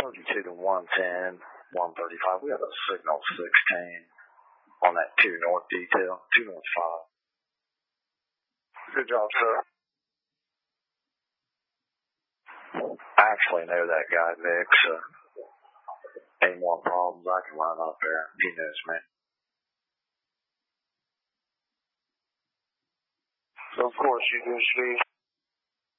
32 to 110, 135. We have a signal 16 on that 2 north detail, 2 north 5. Good job, sir. I actually know that guy, Vic, so any more problems, I can run up there. He knows me. Of course you do, Steve.